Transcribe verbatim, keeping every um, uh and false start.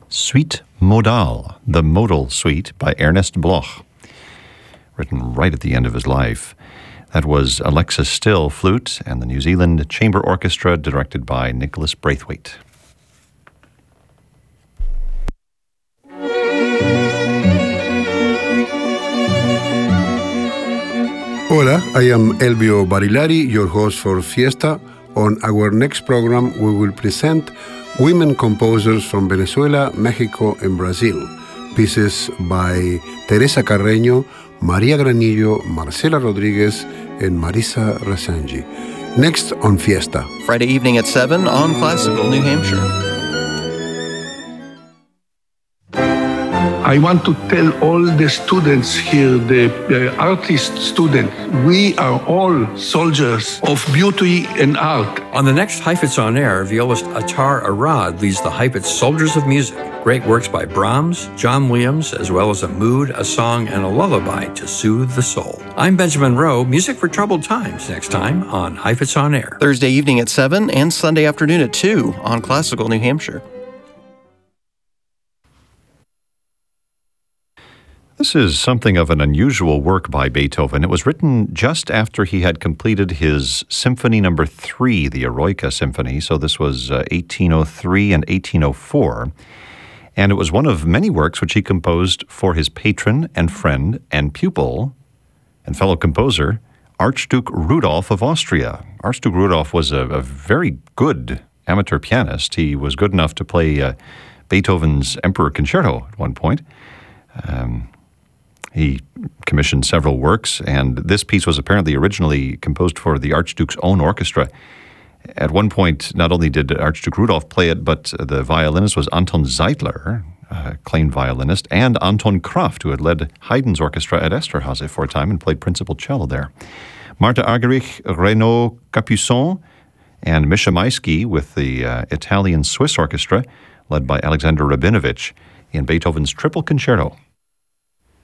Suite Modale, the Modal Suite by Ernest Bloch, written right at the end of his life. That was Alexis Still, flute, and the New Zealand Chamber Orchestra, directed by Nicholas Braithwaite. Hola, I am Elvio Barilari, your host for Fiesta. On our next program, we will present women composers from Venezuela, Mexico, and Brazil. Pieces by Teresa Carreño, Maria Granillo, Marcela Rodriguez, and Marisa Resenji. Next on Fiesta. Friday evening at seven on Classical New Hampshire. I want to tell all the students here, the, the artist students, we are all soldiers of beauty and art. On the next Heifetz on Air, violist Attar Arad leads the Heifetz Soldiers of Music. Great works by Brahms, John Williams, as well as a mood, a song, and a lullaby to soothe the soul. I'm Benjamin Rowe. Music for troubled times next time on Heifetz on Air. Thursday evening at seven and Sunday afternoon at two on Classical New Hampshire. This is something of an unusual work by Beethoven. It was written just after he had completed his Symphony Number Three, the Eroica Symphony. So this was uh, eighteen oh three and eighteen oh four. And it was one of many works which he composed for his patron and friend and pupil and fellow composer, Archduke Rudolph of Austria. Archduke Rudolph was a, a very good amateur pianist. He was good enough to play uh, Beethoven's Emperor Concerto at one point. Um, He commissioned several works, and this piece was apparently originally composed for the Archduke's own orchestra. At one point, not only did Archduke Rudolph play it, but the violinist was Anton Zeitler, a acclaimed violinist, and Anton Kraft, who had led Haydn's orchestra at Esterhazy for a time and played principal cello there. Marta Argerich, Renaud Capuçon, and Misha Maisky with the uh, Italian-Swiss orchestra, led by Alexander Rabinovich, in Beethoven's Triple Concerto.